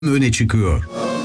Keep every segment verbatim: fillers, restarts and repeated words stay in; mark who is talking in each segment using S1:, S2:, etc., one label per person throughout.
S1: öne çıkıyor.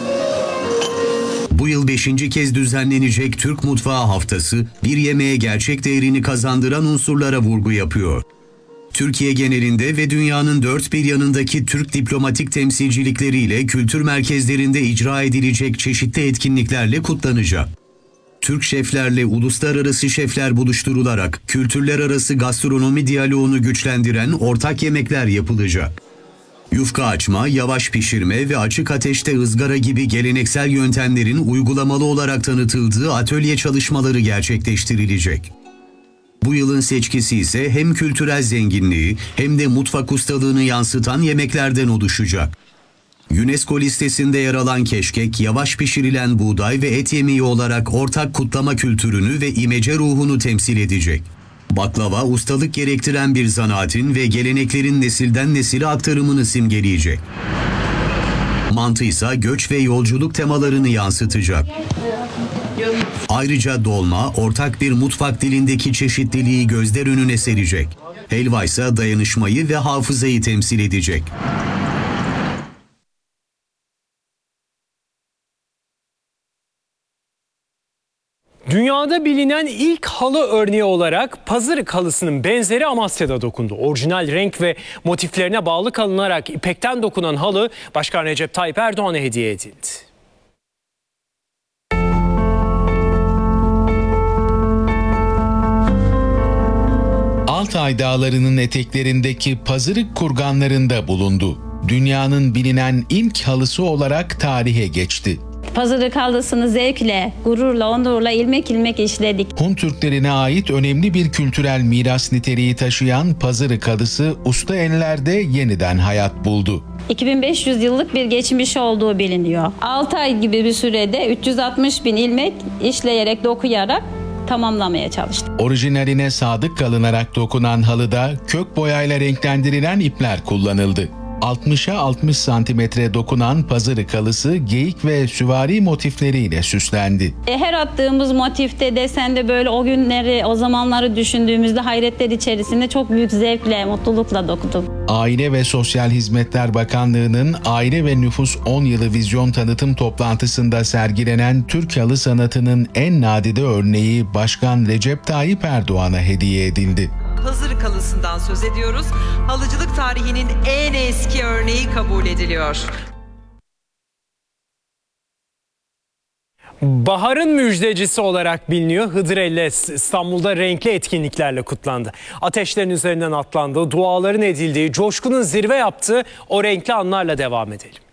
S1: Bu yıl beşinci kez düzenlenecek Türk Mutfağı Haftası, bir yemeğe gerçek değerini kazandıran unsurlara vurgu yapıyor. Türkiye genelinde ve dünyanın dört bir yanındaki Türk diplomatik temsilcilikleriyle kültür merkezlerinde icra edilecek çeşitli etkinliklerle kutlanacak. Türk şeflerle uluslararası şefler buluşturularak kültürler arası gastronomi diyaloğunu güçlendiren ortak yemekler yapılacak. Yufka açma, yavaş pişirme ve açık ateşte ızgara gibi geleneksel yöntemlerin uygulamalı olarak tanıtıldığı atölye çalışmaları gerçekleştirilecek. Bu yılın seçkisi ise hem kültürel zenginliği hem de mutfak ustalığını yansıtan yemeklerden oluşacak. UNESCO listesinde yer alan keşkek, yavaş pişirilen buğday ve et yemeği olarak ortak kutlama kültürünü ve imece ruhunu temsil edecek. Baklava, ustalık gerektiren bir zanaatin ve geleneklerin nesilden nesile aktarımını simgeleyecek. Mantı ise göç ve yolculuk temalarını yansıtacak. Ayrıca dolma, ortak bir mutfak dilindeki çeşitliliği gözler önüne serecek. Helva ise dayanışmayı ve hafızayı temsil edecek.
S2: Dünyada bilinen ilk halı örneği olarak Pazarık halısının benzeri Amasya'da dokundu. Orijinal renk ve motiflerine bağlı kalınarak ipekten dokunan halı Başkan Recep Tayyip Erdoğan'a hediye edildi.
S3: Altay Dağları'nın eteklerindeki Pazarık kurganlarında bulundu. Dünyanın bilinen ilk halısı olarak tarihe geçti.
S4: Pazarık halısını zevkle, gururla, onurla ilmek ilmek işledik.
S3: Hun Türklerine ait önemli bir kültürel miras niteliği taşıyan Pazarık halısı usta ellerde yeniden hayat buldu.
S4: iki bin beş yüz yıllık bir geçmiş olduğu biliniyor. altı ay gibi bir sürede üç yüz altmış bin ilmek işleyerek, dokuyarak tamamlamaya çalıştık.
S3: Orijinaline sadık kalınarak dokunan halıda kök boyayla renklendirilen ipler kullanıldı. altmışa altmış santimetre dokunan Pazarık halısı geyik ve süvari motifleriyle süslendi.
S4: Her attığımız motifte, desende böyle o günleri, o zamanları düşündüğümüzde hayretler içerisinde çok büyük zevkle, mutlulukla dokudum.
S3: Aile ve Sosyal Hizmetler Bakanlığı'nın Aile ve Nüfus on yılı vizyon tanıtım toplantısında sergilenen Türk halı sanatının en nadide örneği Başkan Recep Tayyip Erdoğan'a hediye edildi.
S5: Pazarık halısından söz ediyoruz. Halıcılık tarihinin en eski örneği kabul ediliyor.
S2: Baharın müjdecisi olarak biliniyor. Hıdrellez İstanbul'da renkli etkinliklerle kutlandı. Ateşlerin üzerinden atlandığı, duaların edildiği, coşkunun zirve yaptığı o renkli anlarla devam edelim.